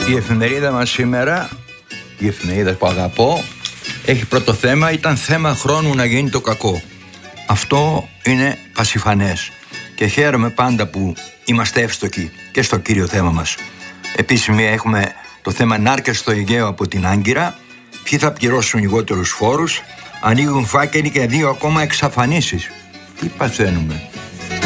Η εφημερίδα μας σήμερα, η εφημερίδα που αγαπώ, έχει πρώτο θέμα, ήταν θέμα χρόνου να γίνει το κακό. Αυτό είναι πασιφανές και χαίρομαι πάντα που είμαστε εύστοχοι και στο κύριο θέμα μας. Επίσης έχουμε το θέμα νάρκες στο Αιγαίο από την Άγκυρα, ποιοι θα πληρώσουν λιγότερους φόρους, ανοίγουν φάκελοι και 2 ακόμα εξαφανίσεις. Τι παθαίνουμε?